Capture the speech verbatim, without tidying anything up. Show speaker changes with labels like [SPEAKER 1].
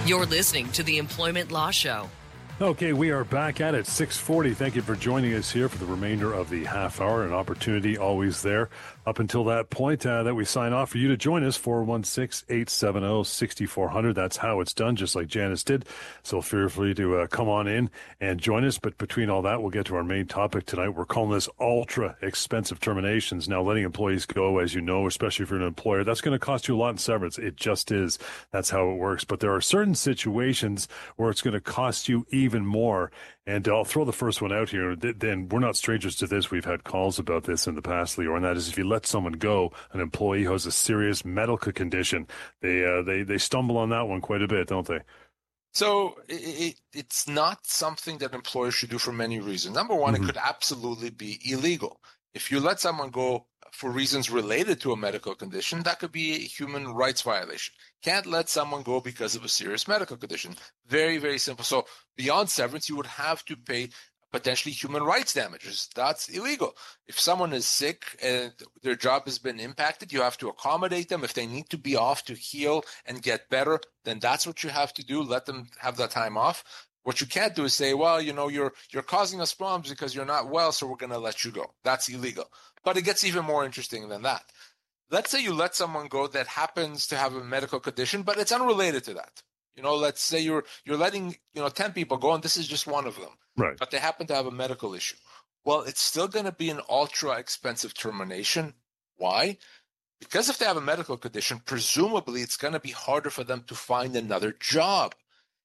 [SPEAKER 1] You're listening to the Employment Law Show.
[SPEAKER 2] Okay, we are back at it, six forty. Thank you for joining us here for the remainder of the half hour. An opportunity always there up until that point uh, that we sign off for you to join us, four one six, eight seven zero, six four zero zero. That's how it's done, just like Janice did. So feel free to uh, come on in and join us. But between all that, we'll get to our main topic tonight. We're calling this ultra expensive terminations. Now, letting employees go, as you know, especially if you're an employer, that's going to cost you a lot in severance. It just is. That's how it works. But there are certain situations where it's going to cost you even more. And I'll throw the first one out here. Then we're not strangers to this. We've had calls about this in the past, Leo, and that is if you let someone go, an employee who has a serious medical condition, they uh, they they stumble on that one quite a bit, don't they?
[SPEAKER 3] So it, it's not something that employers should do for many reasons. Number one, mm-hmm. It could absolutely be illegal. If you let someone go for reasons related to a medical condition, that could be a human rights violation. Can't let someone go because of a serious medical condition. Very, very simple. So beyond severance, you would have to pay potentially human rights damages. That's illegal. If someone is sick and their job has been impacted, you have to accommodate them. If they need to be off to heal and get better, then that's what you have to do. Let them have that time off. What you can't do is say, well, you know, you're you're causing us problems because you're not well, so we're going to let you go. That's illegal. But it gets even more interesting than that. Let's say you let someone go that happens to have a medical condition, but it's unrelated to that. You know, let's say you're you're letting, you know, ten people go, and this is just one of them.
[SPEAKER 2] Right.
[SPEAKER 3] But they happen to have a medical issue. Well, it's still going to be an ultra expensive termination. Why? Because if they have a medical condition, presumably it's going to be harder for them to find another job.